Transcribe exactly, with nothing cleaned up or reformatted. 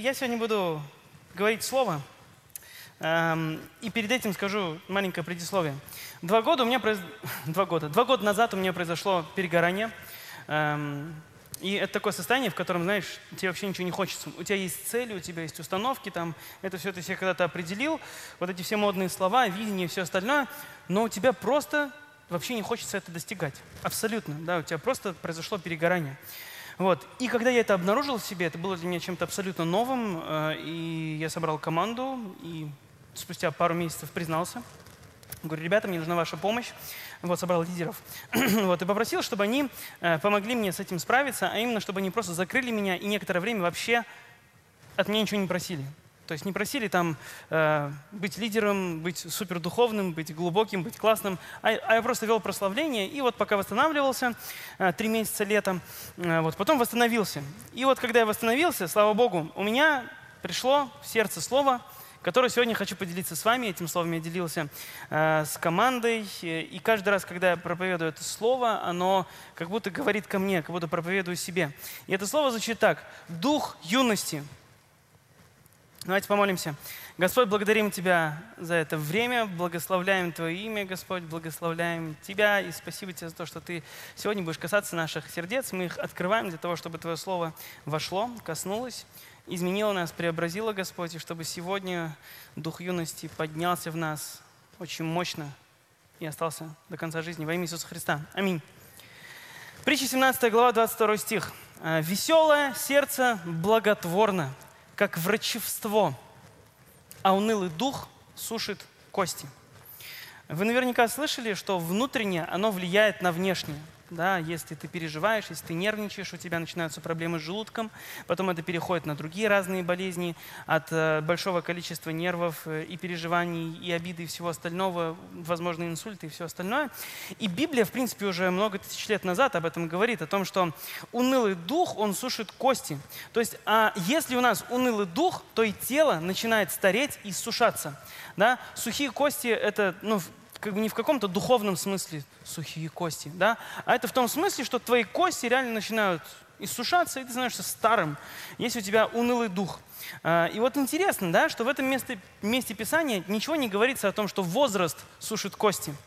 я сегодня буду говорить слово, эм, и перед этим скажу маленькое предисловие. Два года у меня произ... Два года. Два года назад у меня произошло перегорание. Эм, и это такое состояние, в котором, знаешь, тебе вообще ничего не хочется. У тебя есть цели, у тебя есть установки, там, это все ты себе когда-то определил, вот эти все модные слова, видение и все остальное, но у тебя просто вообще не хочется это достигать. Абсолютно, да, у тебя просто произошло перегорание. Вот. И когда я это обнаружил в себе, это было для меня чем-то абсолютно новым, э, и я собрал команду, и спустя пару месяцев признался. Говорю, ребята, мне нужна ваша помощь. Вот, собрал лидеров. Вот, и попросил, чтобы они э, помогли мне с этим справиться, а именно, чтобы они просто закрыли меня и некоторое время вообще от меня ничего не просили. То есть не просили там э, быть лидером, быть супердуховным, быть глубоким, быть классным, а, а я просто вел прославление, и вот пока восстанавливался, э, три месяца летом, э, вот, потом восстановился. И вот когда я восстановился, слава Богу, у меня пришло в сердце слово, которое сегодня хочу поделиться с вами. Этим словом я делился э, с командой, и каждый раз, когда я проповедую это слово, оно как будто говорит ко мне, как будто проповедую себе. И это слово звучит так: «Дух юности». Давайте помолимся. Господь, благодарим Тебя за это время, благословляем Твое имя, Господь, благословляем Тебя, и спасибо Тебе за то, что Ты сегодня будешь касаться наших сердец. Мы их открываем для того, чтобы Твое Слово вошло, коснулось, изменило нас, преобразило, Господь, и чтобы сегодня Дух юности поднялся в нас очень мощно и остался до конца жизни. Во имя Иисуса Христа. Аминь. Притча семнадцатая глава, двадцать второй стих. «Веселое сердце благотворно, как врачевство, а унылый дух сушит кости». Вы наверняка слышали, что внутреннее, оно влияет на внешнее. Да, если ты переживаешь, если ты нервничаешь, у тебя начинаются проблемы с желудком, потом это переходит на другие разные болезни от э, большого количества нервов э, и переживаний, и обиды, и всего остального, возможно, инсульты и все остальное. И Библия, в принципе, уже много тысяч лет назад об этом говорит, о том, что унылый дух, он сушит кости. То есть, а если у нас унылый дух, то и тело начинает стареть и иссушаться. Да? Сухие кости – это, ну, как бы не в каком-то духовном смысле сухие кости, да, а это в том смысле, что твои кости реально начинают иссушаться, и ты становишься старым, если у тебя унылый дух. И вот интересно, да, что в этом месте, месте Писания ничего не говорится о том, что возраст сушит кости.